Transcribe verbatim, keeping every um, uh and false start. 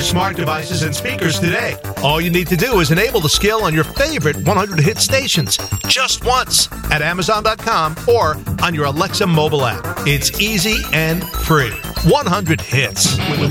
smart devices and speakers today. All you need to do is enable the skill on your favorite one hundred hit stations just once at Amazon dot com or on your Alexa mobile app. It's easy and free. one hundred hits.